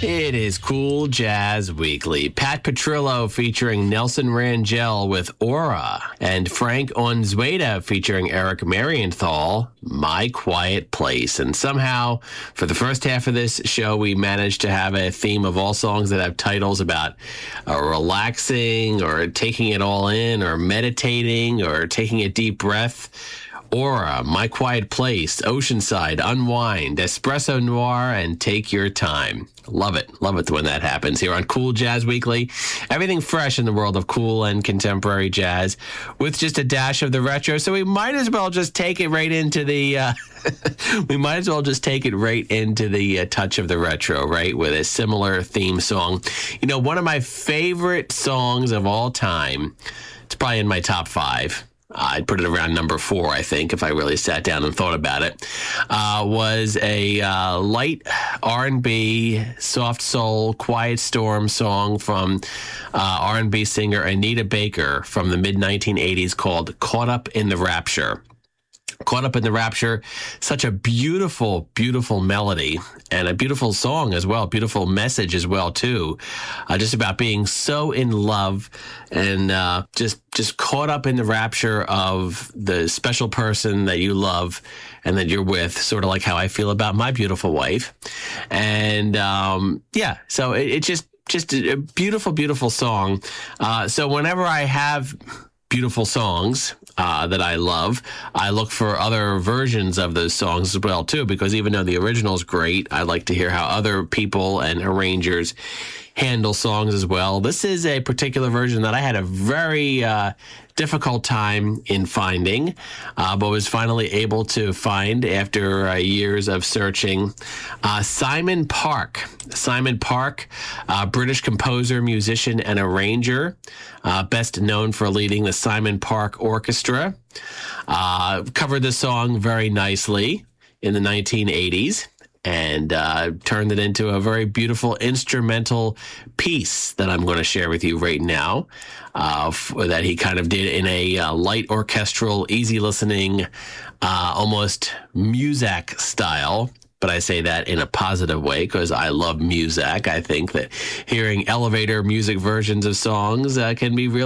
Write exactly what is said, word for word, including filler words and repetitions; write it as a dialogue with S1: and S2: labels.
S1: It is Cool Jazz Weekly. Pat Petrillo featuring Nelson Rangel with Aura, and Frank Onzueta featuring Eric Marienthal, My Quiet Place. And somehow, for the first half of this show, we managed to have a theme of all songs that have titles about uh, relaxing or taking it all in or meditating or taking a deep breath. Aura, My Quiet Place, Oceanside, Unwind, Espresso Noir, and Take Your Time. Love it. Love it when that happens here on Cool Jazz Weekly. Everything fresh in the world of cool and contemporary jazz with just a dash of the retro. So we might as well just take it right into the, uh, we might as well just take it right into the uh, touch of the retro, right? With a similar theme song. You know, one of my favorite songs of all time, it's probably in my top five. I'd put it around number four, I think, if I really sat down and thought about it, uh, was a uh, light R and B, soft soul, quiet storm song from uh, R and B singer Anita Baker from the mid nineteen eighties called Caught Up in the Rapture. Caught Up in the Rapture, such a beautiful, beautiful melody and a beautiful song as well, beautiful message as well, too. Uh, just about being so in love and uh, just just caught up in the rapture of the special person that you love and that you're with, sort of like how I feel about my beautiful wife. And um, yeah, so it, it just, just a beautiful, beautiful song. Uh, so whenever I have beautiful songs uh, that I love, I look for other versions of those songs as well, too, because even though the original is great, I like to hear how other people and arrangers handle songs as well. This is a particular version that I had a very uh, difficult time in finding, uh, but was finally able to find after uh, years of searching. Uh, Simon Park. Simon Park, uh, British composer, musician, and arranger, uh, best known for leading the Simon Park Orchestra. Uh, covered the song very nicely in the nineteen eighties. And uh, turned it into a very beautiful instrumental piece that I'm going to share with you right now, uh, f- that he kind of did in a uh, light orchestral, easy listening, uh, almost Muzak style. But I say that in a positive way because I love Muzak. I think that hearing elevator music versions of songs uh, can be really